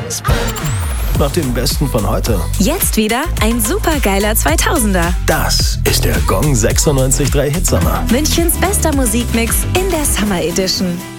Nach dem Besten von heute. Jetzt wieder ein supergeiler 2000er. Das ist der Gong 96.3 Hitsommer. Münchens bester Musikmix in der Summer Edition.